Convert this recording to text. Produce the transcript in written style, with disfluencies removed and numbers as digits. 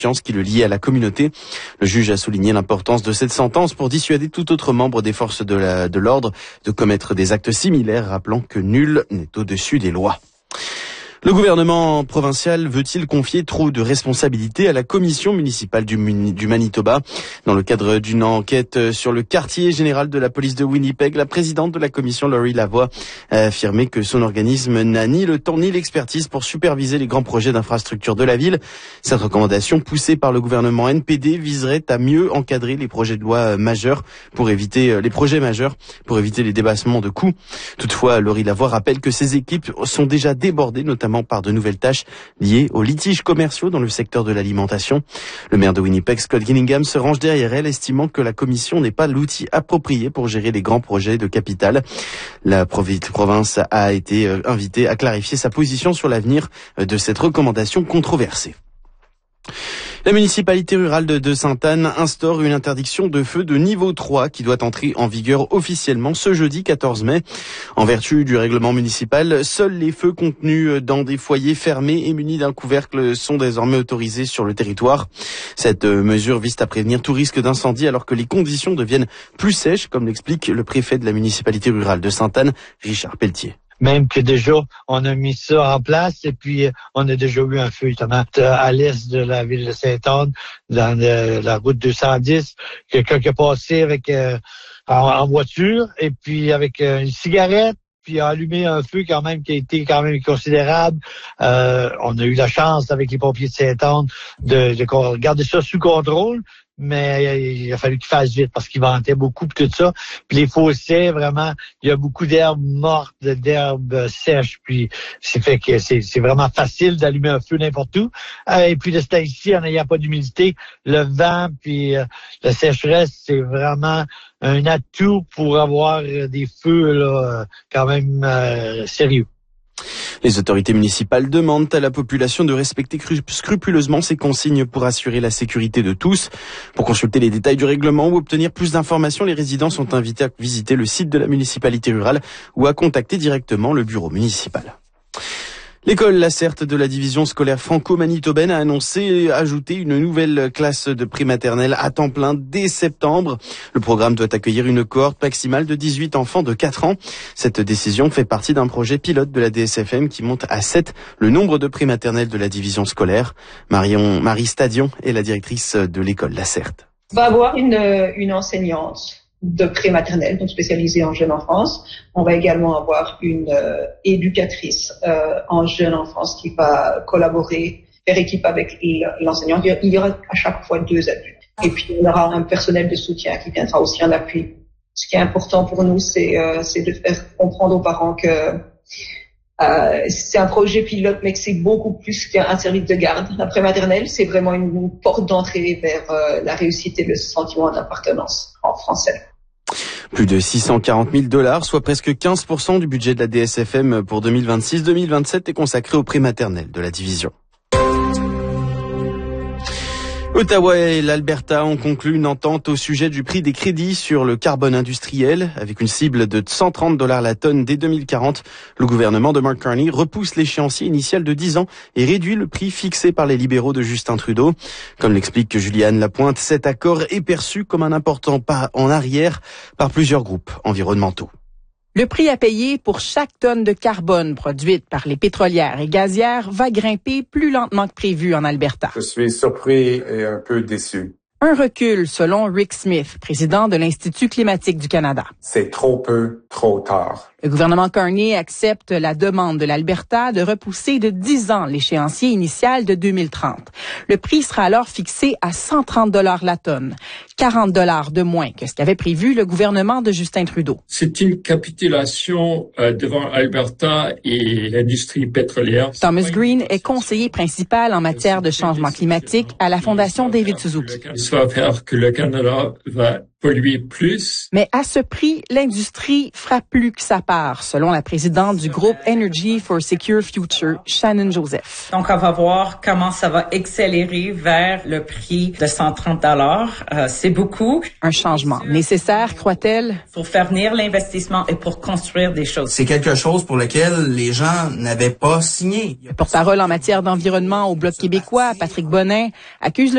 qui le liait à la communauté. Le juge a souligné l'importance de cette sentence pour dissuader tout autre membre des forces de l'ordre de commettre des actes similaires, rappelant que nul n'est au-dessus des lois. Le gouvernement provincial veut-il confier trop de responsabilités à la commission municipale du Manitoba? Dans le cadre d'une enquête sur le quartier général de la police de Winnipeg, la présidente de la commission, Laurie Lavoie, a affirmé que son organisme n'a ni le temps ni l'expertise pour superviser les grands projets d'infrastructure de la ville. Cette recommandation poussée par le gouvernement NPD viserait à mieux encadrer les projets de loi majeurs pour éviter les débassements de coûts. Toutefois, Laurie Lavoie rappelle que ces équipes sont déjà débordées, notamment par de nouvelles tâches liées aux litiges commerciaux dans le secteur de l'alimentation. Le maire de Winnipeg, Scott Gillingham, se range derrière elle, estimant que la commission n'est pas l'outil approprié pour gérer les grands projets de capital. La province a été invitée à clarifier sa position sur l'avenir de cette recommandation controversée. La municipalité rurale de Sainte-Anne instaure une interdiction de feu de niveau 3 qui doit entrer en vigueur officiellement ce jeudi 14 mai. En vertu du règlement municipal, seuls les feux contenus dans des foyers fermés et munis d'un couvercle sont désormais autorisés sur le territoire. Cette mesure vise à prévenir tout risque d'incendie alors que les conditions deviennent plus sèches, comme l'explique le préfet de la municipalité rurale de Sainte-Anne, Richard Pelletier. Même que déjà, on a mis ça en place et puis on a déjà eu un feu justement à l'est de la ville de Sainte-Anne, dans la route 210, quelqu'un qui est passé avec en voiture et puis avec une cigarette, puis a allumé un feu qui a été considérable. On a eu la chance avec les pompiers de Sainte-Anne de garder ça sous contrôle. Mais il a fallu qu'il fasse vite parce qu'il ventait beaucoup puis tout ça. Puis les fossés, vraiment, il y a beaucoup d'herbes mortes, d'herbes sèches. Puis c'est fait que c'est vraiment facile d'allumer un feu n'importe où. Et puis de ce temps-ci, en n'ayant pas d'humidité, le vent puis la sécheresse, c'est vraiment un atout pour avoir des feux là, quand même sérieux. Les autorités municipales demandent à la population de respecter scrupuleusement ces consignes pour assurer la sécurité de tous. Pour consulter les détails du règlement ou obtenir plus d'informations, les résidents sont invités à visiter le site de la municipalité rurale ou à contacter directement le bureau municipal. L'école Lacerte de la division scolaire franco-manitobaine a annoncé ajouter une nouvelle classe de prématernelle à temps plein dès septembre. Le programme doit accueillir une cohorte maximale de 18 enfants de 4 ans. Cette décision fait partie d'un projet pilote de la DSFM qui monte à 7 le nombre de prématernelles de la division scolaire. Marie Stadion est la directrice de l'école Lacerte. On va avoir une enseignante de prématernelle, donc spécialisée en jeune enfance. On va également avoir une éducatrice en jeune enfance qui va collaborer, faire équipe avec l'enseignant. Il y aura à chaque fois 2 adultes. Et puis on aura un personnel de soutien qui viendra aussi en appui. Ce qui est important pour nous, c'est de faire comprendre aux parents que c'est un projet pilote, mais que c'est beaucoup plus qu'un service de garde. La prématernelle, c'est vraiment une porte d'entrée vers la réussite et le sentiment d'appartenance en français. Plus de 640 000 $, soit presque 15% du budget de la DSFM pour 2026-2027 est consacré aux prématernelles de la division. Ottawa et l'Alberta ont conclu une entente au sujet du prix des crédits sur le carbone industriel. Avec une cible de 130 $ la tonne dès 2040, le gouvernement de Mark Carney repousse l'échéancier initial de 10 ans et réduit le prix fixé par les libéraux de Justin Trudeau. Comme l'explique Juliane Lapointe, cet accord est perçu comme un important pas en arrière par plusieurs groupes environnementaux. Le prix à payer pour chaque tonne de carbone produite par les pétrolières et gazières va grimper plus lentement que prévu en Alberta. Je suis surpris et un peu déçu. Un recul, selon Rick Smith, président de l'Institut climatique du Canada. C'est trop peu, trop tard. Le gouvernement Carney accepte la demande de l'Alberta de repousser de 10 ans l'échéancier initial de 2030. Le prix sera alors fixé à 130 $ la tonne, 40 $ de moins que ce qu'avait prévu le gouvernement de Justin Trudeau. C'est une capitulation devant Alberta et l'industrie pétrolière. Thomas Green est conseiller principal en matière de changement climatique à la Fondation David Suzuki. Ça va faire que le Canada va polluer plus. Mais à ce prix, l'industrie fera plus que sa part, selon la présidente du groupe Energy for Secure Future, Shannon Joseph. Donc, on va voir comment ça va accélérer vers le prix de 130 $. C'est beaucoup. Un changement nécessaire, croit-elle, pour faire venir l'investissement et pour construire des choses. C'est quelque chose pour lequel les gens n'avaient pas signé. Le porte-parole en matière d'environnement au Bloc québécois, Patrick Bonin, accuse